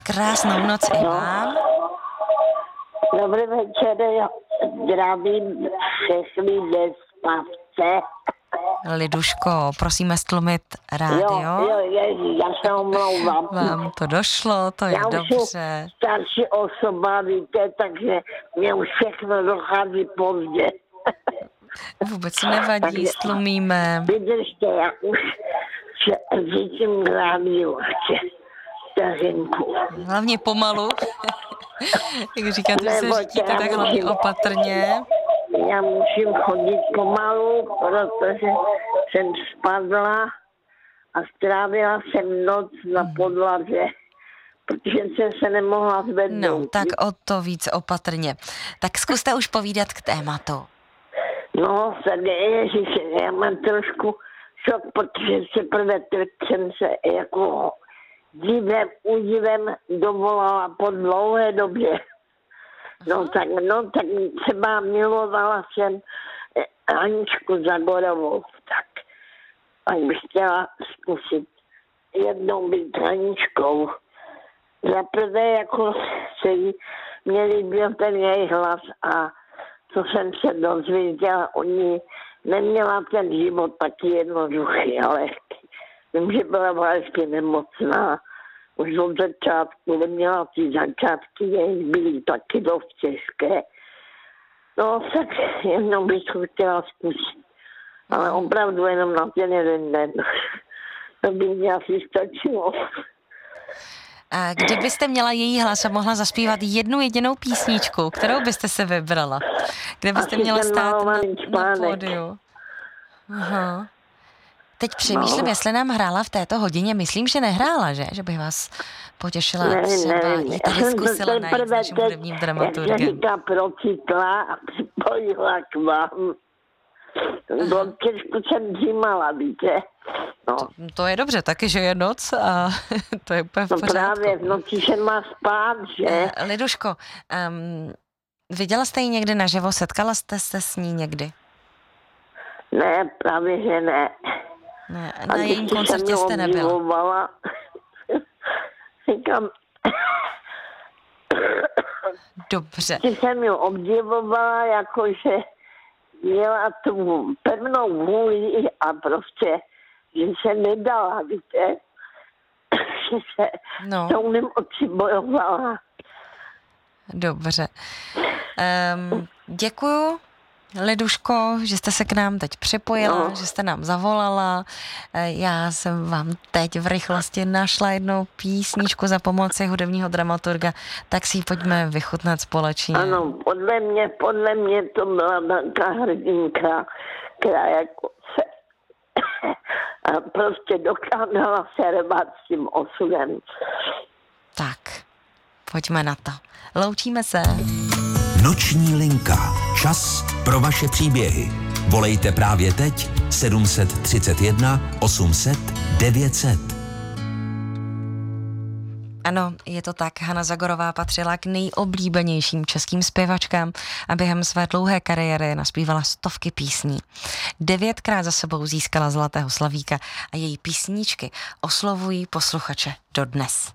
Krásnou noc i vám. Dobrý večer, já zdravím všechny nespavce. Liduško, prosíme stlumit rádio. Jo, já se omlouvám. Vám to došlo, to je já dobře. už jsem starší osoba, víte, takže mě už všechno dochází pozdě. Vůbec nevadí, stlumíme. Vydržte, já už se řítím k rádiu. Hlavně pomalu. Jak říkáte, že se řídíte, tak hlavně opatrně. Já musím chodit pomalu, protože jsem spadla a strávila jsem noc na podlaze, protože jsem se nemohla zvednout. No, tak o to víc opatrně. Tak zkuste už povídat k tématu. No, tak ježiši, já mám trošku šok, protože se prvé jsem se jako údivem dovolala po dlouhé době. No tak třeba milovala jsem Aničku Zagorovou, tak a bych chtěla zkusit jednou být Aničkou. Za prvé jako se jí mě líbil ten její hlas a co jsem se dozvěděla, oni neměla ten život taky jednoduchý, ale vím, že byla vážně nemocná. Už od začátku neměla ty začátky, její byly taky dost těžké. No tak jednou bych to chtěla zkusit. Ale opravdu jenom na ten jeden den. To by mě asi stačilo. A kdybyste měla její hlas a mohla zaspívat jednu jedinou písničku, kterou byste se vybrala? Kde byste asi měla stát na Spánek. pódiu? Aha. Teď přemýšlím, jestli nám hrála v této hodině. Myslím, že nehrála, že? Že bych vás potěšila třeba jí tady zkusila najít s naším hudebním dramaturgem. Já procitla a připojila k vám. Trošku jsem dřímala, víte. No. To je dobře, taky, že je noc a to je úplně v pořádku. No právě, v noci se má spát, že? Liduško, viděla jste ji někdy naživo? Setkala jste se s ní někdy? Ne, právě, že ne. Ne, na jejím koncertě jste nebyla. Říkám, dobře. Když jsem ji obdivovala, jakože měla tu pevnou vůli a prostě, že se nedala, víte, že se tou nemocí bojovala. Dobře. Děkuju, Liduško, že jste se k nám teď připojila, že jste nám zavolala. Já jsem vám teď v rychlosti našla jednou písničku za pomoci hudebního dramaturga, tak si ji pojďme vychutnat společně. Ano, podle mě to byla taková hrdinka, která jako se a prostě dokázala se rvat s tím osudem. Tak, pojďme na to. Loučíme se. Noční linka. Čas pro vaše příběhy. Volejte právě teď 731 800 900. Ano, je to tak. Hana Zagorová patřila k nejoblíbenějším českým zpěvačkám a během své dlouhé kariéry naspívala stovky písní. 9krát za sebou získala Zlatého slavíka a její písničky oslovují posluchače dodnes.